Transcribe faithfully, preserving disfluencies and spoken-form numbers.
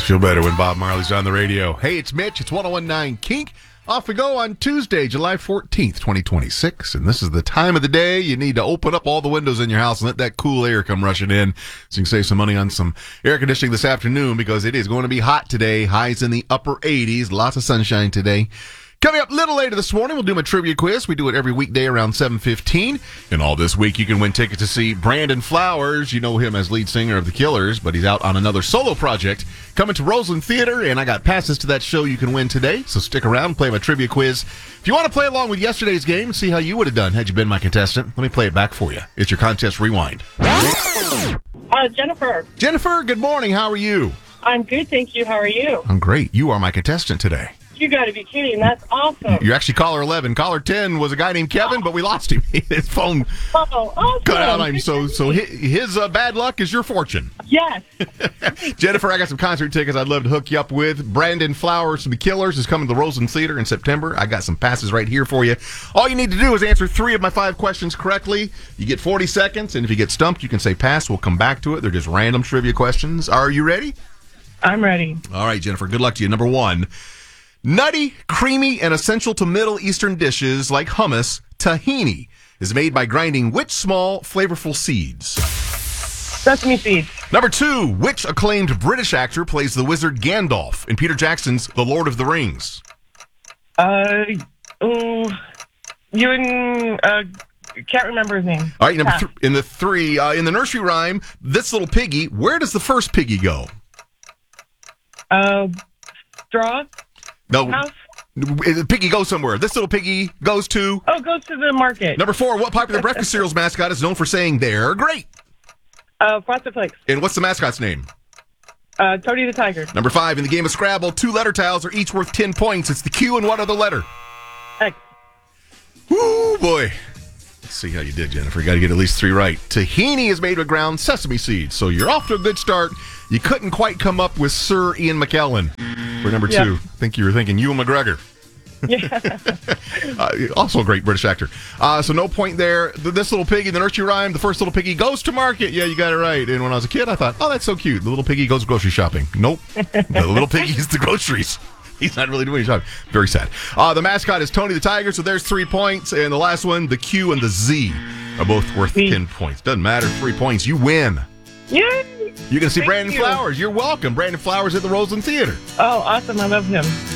Feel better when Bob Marley's on the radio. Hey, it's Mitch. It's one oh one point nine Kink. Off we go on Tuesday, July fourteenth, twenty twenty-six. And this is the time of the day you need to open up all the windows in your house and let that cool air come rushing in so you can save some money on some air conditioning this afternoon because it is going to be hot today. Highs in the upper eighties. Lots of sunshine today. Coming up a little later this morning, we'll do my trivia quiz. We do it every weekday around seven fifteen. And all this week, you can win tickets to see Brandon Flowers. You know him as lead singer of The Killers, but he's out on another solo project coming to Roseland Theater, and I got passes to that show you can win today. So stick around and play my trivia quiz. If you want to play along with yesterday's game and see how you would have done had you been my contestant, let me play it back for you. It's your contest rewind. Uh, Jennifer. Jennifer, good morning. How are you? I'm good, thank you. How are you? I'm great. You are my contestant today. You got to be kidding. That's awesome. You're actually caller eleven. Caller ten was a guy named Kevin, but we lost him. His phone Oh, awesome. cut out on him. So, so his, his uh, bad luck is your fortune. Yes. Jennifer, I got some concert tickets I'd love to hook you up with. Brandon Flowers from The Killers is coming to the Roseland Theater in September. I got some passes right here for you. All you need to do is answer three of my five questions correctly. You get forty seconds, and if you get stumped, you can say pass. We'll come back to it. They're just random trivia questions. Are you ready? I'm ready. All right, Jennifer, good luck to you. Number one. Nutty, creamy, and essential to Middle Eastern dishes like hummus, tahini is made by grinding which small, flavorful seeds? Sesame seeds. Number two, which acclaimed British actor plays the wizard Gandalf in Peter Jackson's The Lord of the Rings? Uh, oh, you and, uh, can't remember his name. All right, number Pass. th- in the three, uh, in the nursery rhyme, This Little Piggy, where does the first piggy go? Uh, straw. No, House. the piggy goes somewhere. This little piggy goes to... Oh, goes to the market. Number four, what popular breakfast cereal's mascot is known for saying they're great? Uh, Frosted Flakes. And what's the mascot's name? Uh, Tony the Tiger. Number five, in the game of Scrabble, two letter tiles are each worth ten points. It's the Q and what other letter? X. Woo, boy. Let's see how you did, Jennifer. You got to get at least three right. Tahini is made with ground sesame seeds, so you're off to a good start. You couldn't quite come up with Sir Ian McKellen for number Yep. two. I think you were thinking Ewan McGregor. Yeah. uh, also a great British actor. Uh, so no point there. The, this little piggy, the nursery rhyme, the first little piggy goes to market. Yeah, you got it right. And when I was a kid, I thought, oh, that's so cute. The little piggy goes grocery shopping. Nope. The little piggy's the groceries. He's not really doing his job. Very sad. Uh, the mascot is Tony the Tiger, so there's three points. And the last one, the Q and the Z, are both worth Z. ten points. Doesn't matter. Three points. You win. Yay! You can see Thank Brandon you. Flowers. You're welcome. Brandon Flowers at the Roseland Theater. Oh, awesome. I love him.